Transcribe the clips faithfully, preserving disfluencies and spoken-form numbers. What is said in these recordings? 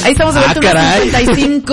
Ahí estamos de vuelta. Ah, cincuenta y cinco.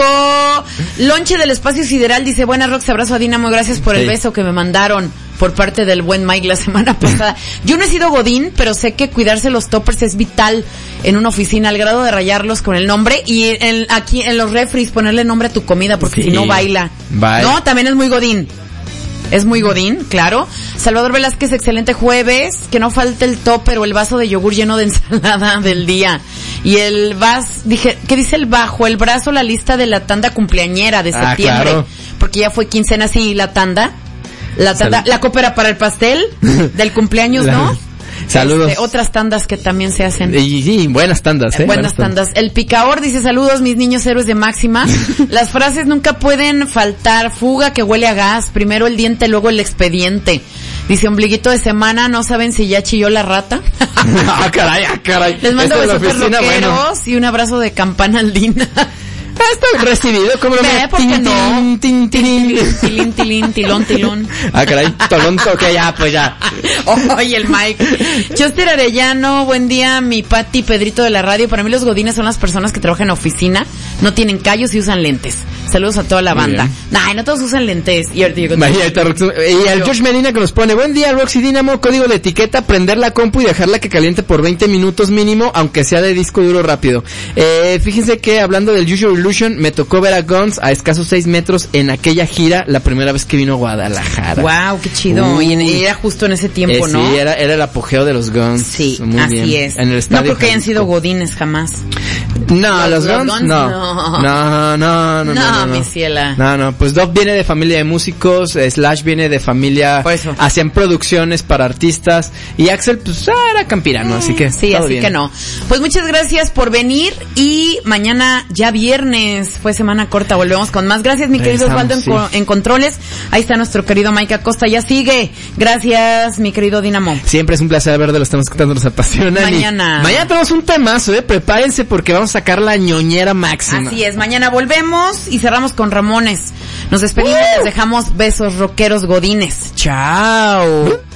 Lonche del Espacio Sideral dice, buenas Rox, abrazo a Dinamo, gracias por el Sí. beso que me mandaron por parte del buen Mike la semana pasada. Yo no he sido godín, pero sé que cuidarse los toppers es vital en una oficina, al grado de rayarlos con el nombre y en, aquí en los refris ponerle nombre a tu comida, porque Sí. si no baila. Bye. No, también es muy godín. Es muy godín, claro. Salvador Velázquez, excelente jueves. Que no falte el topper o el vaso de yogur lleno de ensalada del día. Y el vas, dije, ¿qué dice el bajo? El brazo, la lista de la tanda cumpleañera de Ah, septiembre. claro. Porque ya fue quincena, sí, la tanda. La tanda, Sal- la cópera para el pastel del cumpleaños, ¿no? Saludos. Este, otras tandas que también se hacen. Y sí, buenas tandas, ¿eh? Buenas tandas. El Picaor dice, saludos mis niños héroes de Máxima. Las frases nunca pueden faltar. Fuga que huele a gas. Primero el diente, luego el expediente. Dice, ombliguito de semana, no saben si ya chilló la rata. Ah, caray, ah, caray. Les mando Esto de la besos oficina, rockeros bueno. y un abrazo de campana andina. Ah, está recibido, ¿cómo lo Ve, ves? ¿por qué no? Tin, tin, tin, tin. Tilín, tilín, tilón, tilón. Ah, caray, tolón, toque, ya, pues ya. Oye, el Mike. Chester Arellano, buen día, mi Pati, Pedrito de la radio. Para mí los godines son las personas que trabajan en oficina, no tienen callos y usan lentes. Saludos a toda la Muy banda. bien. Ay, no todos usan lentes. Y ahorita digo, Imagínate, Rox- y al George Medina que nos pone, buen día Roxy Dynamo, código de etiqueta, prender la compu y dejarla que caliente por veinte minutos mínimo, aunque sea de disco duro rápido. Eh, fíjense que hablando del Use Your Illusion, me tocó ver a Guns a escasos seis metros en aquella gira, la primera vez que vino a Guadalajara. wow, qué chido. Uy. Y, en- y era justo en ese tiempo, Eh, ¿no? Sí, era, era el apogeo de los Guns. Sí, Muy así bien. es. En el No estadio creo que hayan Jalisco. sido godines jamás. No, Los- los, los Guns, Guns, no. no. No, no, no, no, No, no, mi ciela. No, no, pues Dove viene de familia de músicos, eh, Slash viene de familia, Por eso. hacían producciones para artistas, y Axel pues ah, era campirano, así que Sí, todo así bien. que no. Pues muchas gracias por venir y mañana ya viernes, fue semana corta, volvemos con más. Gracias mi querido Regresamos, Osvaldo en, sí. co- en controles. Ahí está nuestro querido Mike Acosta, ya sigue. Gracias mi querido Dinamo. Siempre es un placer ver de los temas que tanto nos apasionan. y Mañana. mañana tenemos un temazo, eh, prepárense porque vamos a sacar la ñoñera máxima. Así es, mañana volvemos y cerramos con Ramones. Nos despedimos, les dejamos besos rockeros godines. Chao.